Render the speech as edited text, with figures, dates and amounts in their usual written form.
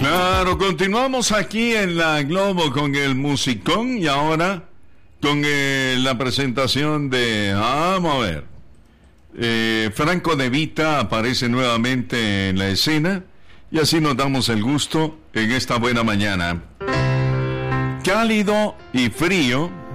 Claro, continuamos aquí en la Globo con el musicón y ahora con la presentación de, vamos a ver, Franco De Vita aparece nuevamente en la escena y así nos damos el gusto en esta buena mañana. Cálido y frío